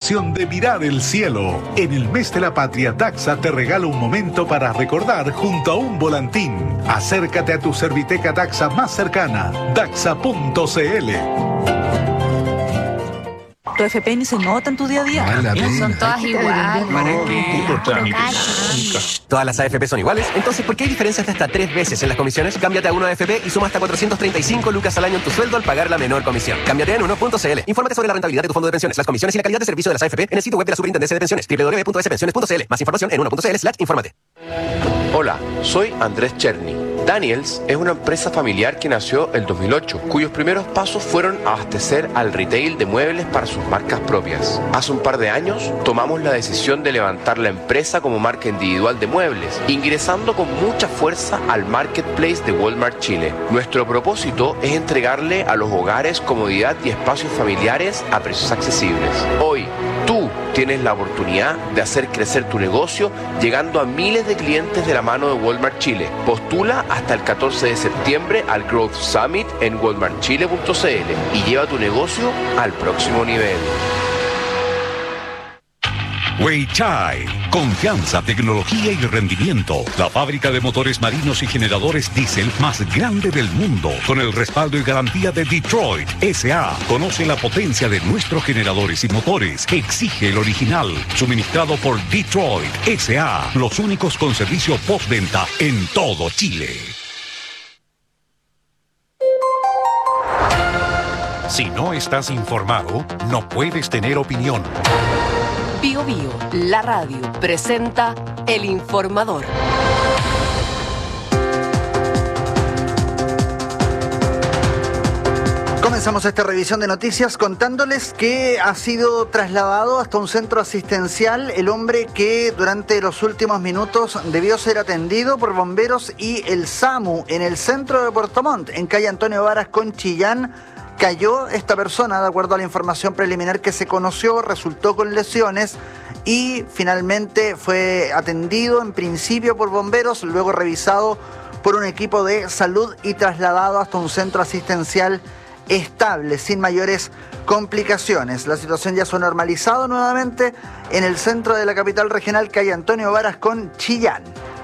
ocasión de mirar el cielo. En el mes de la patria, Daxa te regala un momento para recordar junto a un volantín. Acércate a tu Serviteca Daxa más cercana, daxa.cl. Tu FP ni se nota en tu día a día. Son todas iguales. Todas las AFP son iguales. Entonces, ¿por qué hay diferencias de hasta 3 veces en las comisiones? Cámbiate a Uno AFP y suma hasta 435 lucas al año en tu sueldo al pagar la menor comisión. Cámbiate en uno.cl. Infórmate sobre la rentabilidad de tu fondo de pensiones, las comisiones y la calidad de servicio de las AFP en el sitio web de la Superintendencia de Pensiones, www.spensiones.cl. Más información en uno.cl/infórmate. Hola, soy Andrés Cherny. Daniels es una empresa familiar que nació el 2008, cuyos primeros pasos fueron abastecer al retail de muebles para sus marcas propias. Hace un par de años tomamos la decisión de levantar la empresa como marca individual de muebles, ingresando con mucha fuerza al marketplace de Walmart Chile. Nuestro propósito es entregarle a los hogares comodidad y espacios familiares a precios accesibles. Hoy, tú tienes la oportunidad de hacer crecer tu negocio llegando a miles de clientes de la mano de Walmart Chile. Postula hasta el 14 de septiembre al Growth Summit en walmartchile.cl y lleva tu negocio al próximo nivel. Weichai, confianza, tecnología y rendimiento. La fábrica de motores marinos y generadores diésel más grande del mundo, con el respaldo y garantía de Detroit S.A. Conoce la potencia de nuestros generadores y motores. Exige el original, suministrado por Detroit S.A. Los únicos con servicio postventa en todo Chile. Si no estás informado, no puedes tener opinión. Bio Bio, la radio, presenta El Informador. Comenzamos esta revisión de noticias contándoles que ha sido trasladado hasta un centro asistencial el hombre que durante los últimos minutos debió ser atendido por bomberos y el SAMU en el centro de Puerto Montt, en calle Antonio Varas con Chillán. Cayó esta persona, de acuerdo a la información preliminar que se conoció, resultó con lesiones y finalmente fue atendido en principio por bomberos, luego revisado por un equipo de salud y trasladado hasta un centro asistencial estable, sin mayores complicaciones. La situación ya se ha normalizado nuevamente en el centro de la capital regional, calle Antonio Varas con Chillán.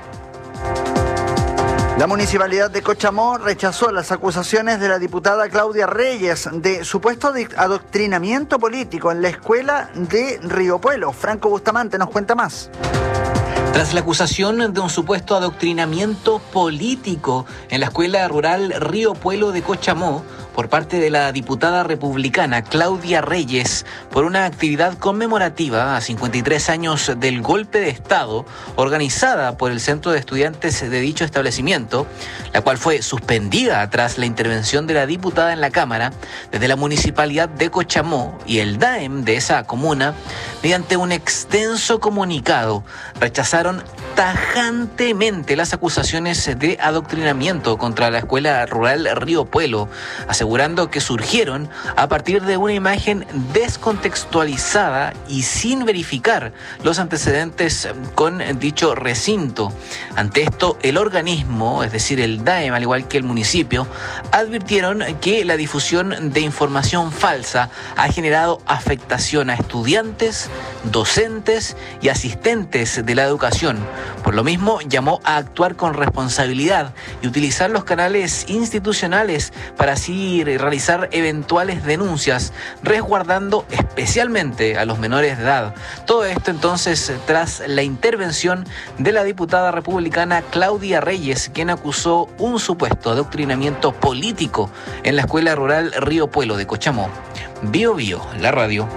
La municipalidad de Cochamó rechazó las acusaciones de la diputada Claudia Reyes de supuesto adoctrinamiento político en la escuela de Río Puelo. Franco Bustamante nos cuenta más. Tras la acusación de un supuesto adoctrinamiento político en la escuela rural Río Puelo de Cochamó, por parte de la diputada republicana Claudia Reyes por una actividad conmemorativa a 53 años del golpe de Estado organizada por el Centro de Estudiantes de dicho establecimiento, la cual fue suspendida tras la intervención de la diputada en la Cámara. Desde la Municipalidad de Cochamó y el DAEM de esa comuna, mediante un extenso comunicado, rechazaron tajantemente las acusaciones de adoctrinamiento contra la escuela rural Río Puelo, asegurando que surgieron a partir de una imagen descontextualizada y sin verificar los antecedentes con dicho recinto. Ante esto, el organismo, es decir, el DAEM, al igual que el municipio, advirtieron que la difusión de información falsa ha generado afectación a estudiantes, docentes y asistentes de la educación. Por lo mismo, llamó a actuar con responsabilidad y utilizar los canales institucionales para así realizar eventuales denuncias, resguardando especialmente a los menores de edad. Todo esto entonces tras la intervención de la diputada republicana Claudia Reyes, quien acusó un supuesto adoctrinamiento político en la escuela rural Río Puelo de Cochamó. Bio Bio, la radio.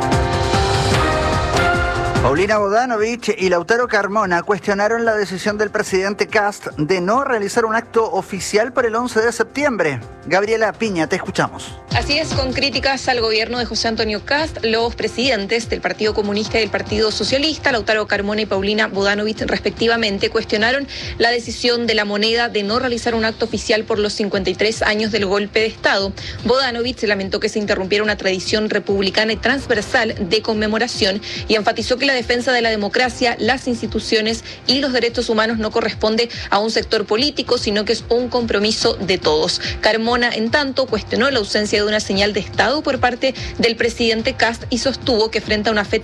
Paulina Bodanovich y Lautaro Carmona cuestionaron la decisión del presidente Kast de no realizar un acto oficial para el 11 de septiembre. Gabriela Piña, te escuchamos. Así es, con críticas al gobierno de José Antonio Kast, los presidentes del Partido Comunista y del Partido Socialista, Lautaro Carmona y Paulina Bodanovich, respectivamente, cuestionaron la decisión de La Moneda de no realizar un acto oficial por los 53 años del golpe de Estado. Bodanovich lamentó que se interrumpiera una tradición republicana y transversal de conmemoración y enfatizó que la defensa de la democracia, las instituciones y los derechos humanos no corresponde a un sector político, sino que es un compromiso de todos. Carmona, en tanto, cuestionó la ausencia de una señal de Estado por parte del presidente Kast y sostuvo que frente a una fecha